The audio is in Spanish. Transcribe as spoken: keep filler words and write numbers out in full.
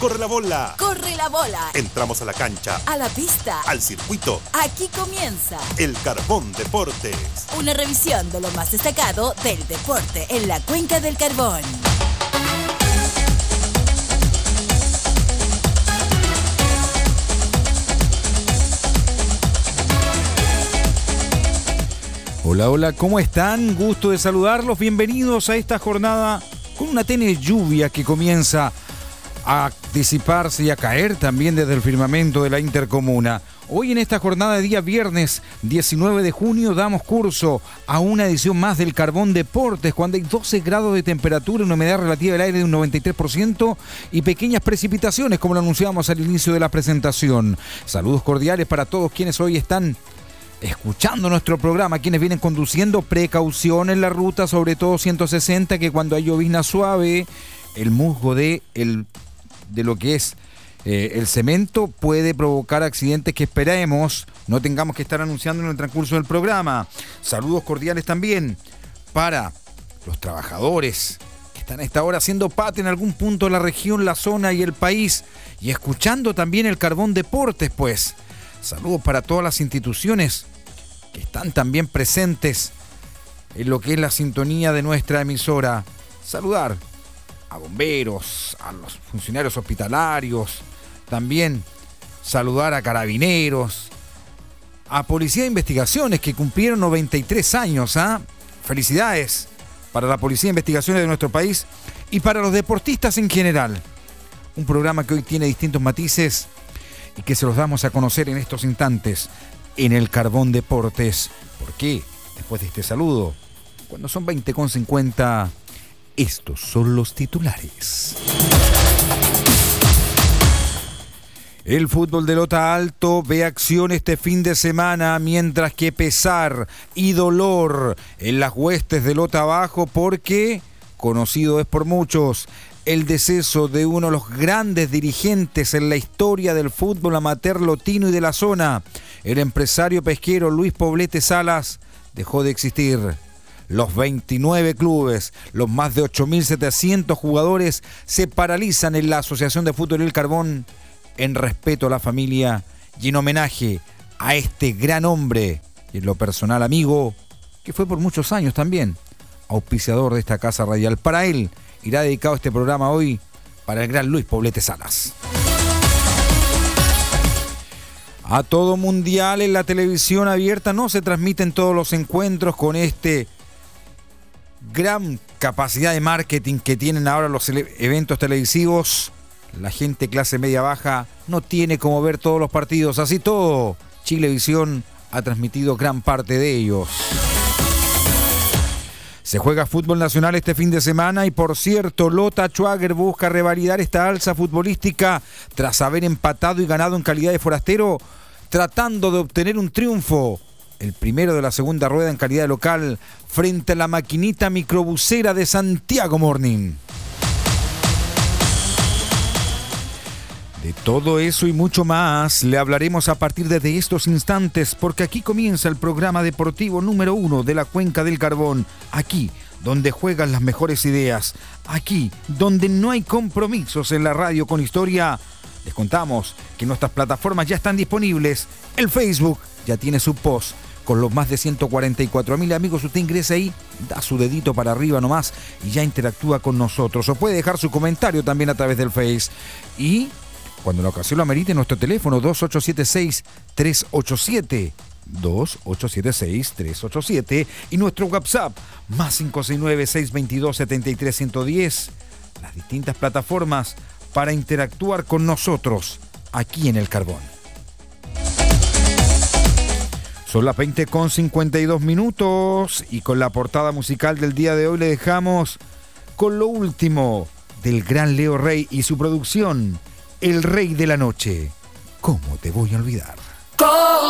corre la bola. Corre la bola. Entramos a la cancha. A la pista. Al circuito. Aquí comienza El Carbón Deportes. Una revisión de lo más destacado del deporte en la Cuenca del Carbón. Hola, hola, ¿cómo están? Gusto de saludarlos. Bienvenidos a esta jornada con una tenue lluvia que comienza a disiparse y a caer también desde el firmamento de la intercomuna. Hoy en esta jornada de día viernes diecinueve de junio damos curso a una edición más del Carbón Deportes cuando hay doce grados de temperatura, una humedad relativa del aire de un noventa y tres por ciento y pequeñas precipitaciones como lo anunciábamos al inicio de la presentación. Saludos cordiales para todos quienes hoy están escuchando nuestro programa, quienes vienen conduciendo, precaución en la ruta, sobre todo ciento sesenta, que cuando hay llovizna suave, el musgo de, el, de lo que es eh, el cemento puede provocar accidentes que esperemos no tengamos que estar anunciando en el transcurso del programa. Saludos cordiales también para los trabajadores que están a esta hora haciendo patria en algún punto de la región, la zona y el país, y escuchando también el Carbón Deportes, pues. Saludos para todas las instituciones que están también presentes en lo que es la sintonía de nuestra emisora. Saludar a bomberos, a los funcionarios hospitalarios, también saludar a carabineros, a Policía de Investigaciones que cumplieron noventa y tres años. ¿ah? Felicidades para la Policía de Investigaciones de nuestro país y para los deportistas en general. Un programa que hoy tiene distintos matices y que se los damos a conocer en estos instantes en el Carbón Deportes. ¿Por qué? Después de este saludo, cuando son veinte con cincuenta, estos son los titulares. El fútbol de Lota Alto ve acción este fin de semana, mientras que pesar y dolor en las huestes de Lota Abajo, porque, conocido es por muchos, el deceso de uno de los grandes dirigentes en la historia del fútbol amateur lotino y de la zona, el empresario pesquero Luis Poblete Salas, dejó de existir. Los veintinueve clubes, los más de ocho mil setecientos jugadores se paralizan en la Asociación de Fútbol El Carbón en respeto a la familia y en homenaje a este gran hombre y en lo personal amigo, que fue por muchos años también auspiciador de esta casa radial. Para él irá dedicado este programa hoy para el gran Luis Poblete Salas. A todo mundial en la televisión abierta no se transmiten todos los encuentros con este gran capacidad de marketing que tienen ahora los eventos televisivos. La gente clase media baja no tiene como ver todos los partidos. Así todo, Chilevisión ha transmitido gran parte de ellos. Se juega fútbol nacional este fin de semana y, por cierto, Lota Schwager busca revalidar esta alza futbolística tras haber empatado y ganado en calidad de forastero, tratando de obtener un triunfo, el primero de la segunda rueda en calidad de local, frente a la maquinita microbusera de Santiago Morning. De todo eso y mucho más le hablaremos a partir de estos instantes, porque aquí comienza el programa deportivo número uno de la Cuenca del Carbón. Aquí, donde juegan las mejores ideas. Aquí, donde no hay compromisos en la radio con historia. Les contamos que nuestras plataformas ya están disponibles. El Facebook ya tiene su post con los más de ciento cuarenta y cuatro mil amigos. Usted ingresa ahí, da su dedito para arriba nomás y ya interactúa con nosotros. O puede dejar su comentario también a través del Face. Y cuando la ocasión lo amerite, nuestro teléfono dos ocho siete seis, tres ocho siete, dos ocho siete seis, tres ocho siete y nuestro WhatsApp más cinco seis nueve, seis dos dos, siete tres uno cero. Las distintas plataformas para interactuar con nosotros aquí en El Carbón. Son las veinte con cincuenta y dos minutos y con la portada musical del día de hoy le dejamos con lo último del gran Leo Rey y su producción El Rey de la Noche. ¿Cómo te voy a olvidar?